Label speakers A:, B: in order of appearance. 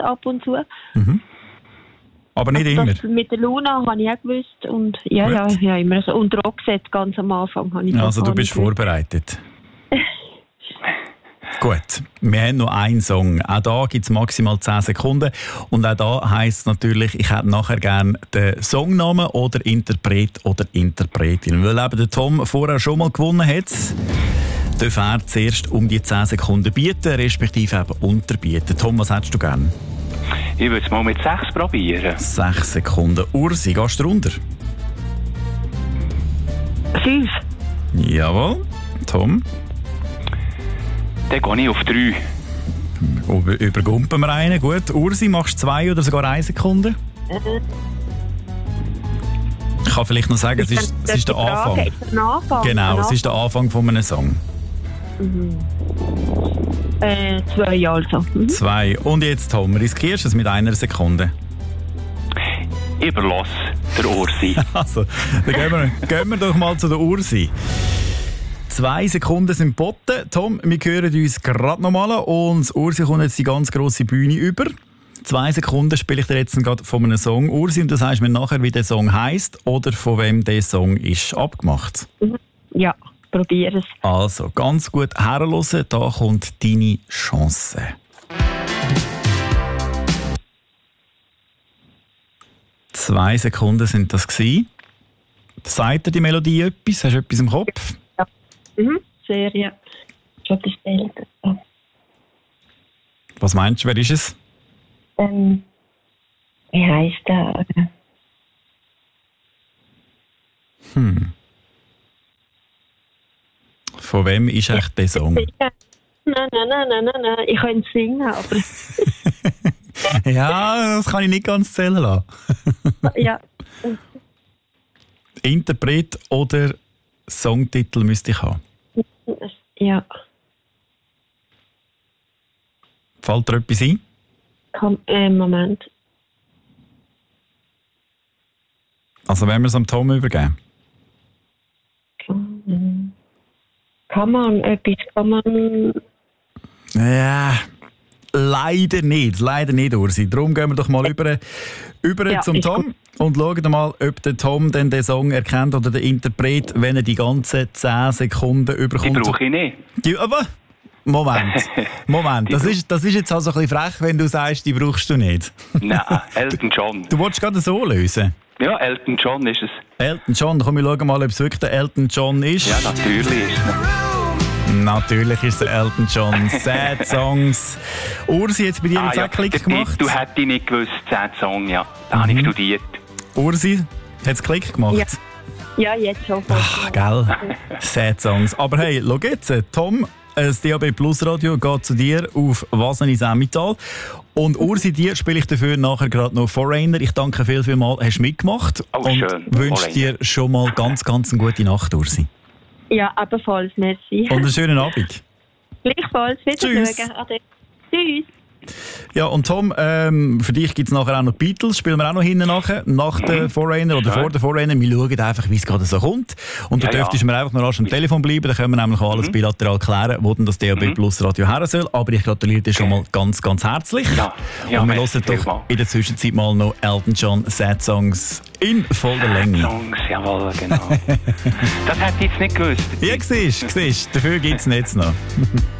A: ab und zu.
B: Mhm. Aber nicht
A: also
B: immer?
A: Mit der Luna habe ich auch gewusst. Und ja, immer so. Und Roxette ganz am Anfang habe ich
B: Also du bist vorbereitet. Gut, wir haben noch einen Song. Auch da gibt es maximal 10 Sekunden. Und auch da heisst es natürlich, ich hätte nachher gerne den Songnamen oder Interpret oder Interpretin. Weil eben der Tom vorher schon mal gewonnen hat, darf er zuerst um die 10 Sekunden bieten, respektive eben unterbieten. Tom, was hättest du gerne?
C: Ich würde es mal mit 6 probieren.
B: 6 Sekunden. Ursi, gehst du runter?
A: 5.
B: Jawohl. Tom?
C: Dann gehe ich auf 3.
B: Übergumpen wir einen. Gut. Ursi, machst du 2 oder sogar 1 Sekunde? Ich kann vielleicht noch sagen, es ist der Anfang. Genau, es ist der Anfang von einem Song.
A: 2 also.
B: 2. Und jetzt, Tom, riskierst du es mit 1 Sekunde?
C: Überlass der Ursi.
B: Also, dann gehen wir doch mal zu der Ursi. 2 Sekunden sind geboten. Tom, wir hören uns gerade noch mal und Ursi kommt jetzt die ganz grosse Bühne über. 2 Sekunden spiele ich dir jetzt gerade von einem Song. Ursi, und du sagst mir nachher, wie der Song heisst oder von wem der Song ist abgemacht.
A: Ja, probier es.
B: Also, ganz gut herhören, da kommt deine Chance. Zwei Sekunden sind das gewesen. Sagt dir die Melodie etwas? Hast du etwas im Kopf?
A: Ja. Sehr, ja. Schon bestellt.
B: Was meinst du, wer ist es?
A: Wie heisst der?
B: Von wem ist echt der Song?
A: Nein. Ich könnte singen, aber...
B: Ja, das kann ich nicht ganz zählen lassen.
A: Ja.
B: Interpret oder Songtitel müsste ich haben.
A: Ja.
B: Fällt dir etwas ein?
A: Moment.
B: Also wenn wir es am Tom übergeben?
A: Kann man etwas,
B: Ja, leider nicht, Ursi. Darum gehen wir doch mal über
A: Ja,
B: zum Tom
A: gut.
B: und schauen mal, ob der Tom denn den Song erkennt oder der Interpret, wenn er die ganzen 10 Sekunden
C: Die
B: überkommt.
C: brauche ich nicht.
B: Aber Moment. Das ist jetzt also ein bisschen frech, wenn du sagst, die brauchst du nicht.
C: Nein, Elton John.
B: Du wolltest gerade so lösen.
C: Ja, Elton John ist es.
B: Elton John, komm, wir schauen mal, ob es wirklich der Elton John ist.
C: Ja, natürlich ist es.
B: Natürlich ist es Elton John. Sad Songs. Ursi, jetzt bei dir jetzt auch Klick gemacht.
C: Du hättest nicht gewusst, 10 Song, ja. Da habe ich studiert.
B: Ursi, hat es Klick gemacht?
A: Ja, jetzt schon.
B: Ach, gell. Sad Songs. Aber hey, schau jetzt, Tom, das DAB Plus Radio geht zu dir auf Waseni-Emmental. Und Ursi, dir spiele ich dafür nachher gerade noch Foreigner. Ich danke vielmals, hast du mitgemacht.
C: Oh,
B: und
C: schön.
B: wünsche dir schon mal ganz eine gute Nacht, Ursi.
A: Ja, ebenfalls, merci.
B: Und einen schönen Abend.
A: Gleichfalls,
B: Tschüss.
A: Wiedersehen. Ade. Tschüss.
B: Ja, und Tom, für dich gibt es nachher auch noch Beatles, spielen wir auch noch hinten nachher, nach der Foreigner oder vor der Foreigner. Wir schauen einfach, wie es gerade so kommt. Und du dürftest mir einfach noch rasch am Telefon bleiben, dann können wir nämlich alles bilateral klären, wo denn das DAB Plus Radio her soll. Aber ich gratuliere dir schon mal ganz herzlich.
C: Ja,
B: und wir hören
C: merci
B: doch
C: vielmals.
B: in der Zwischenzeit mal noch Elton John Sad Songs in voller Länge.
C: Songs, jawohl, genau. Das hätte ich jetzt nicht gewusst.
B: Ja, siehst, dafür gibt es jetzt noch.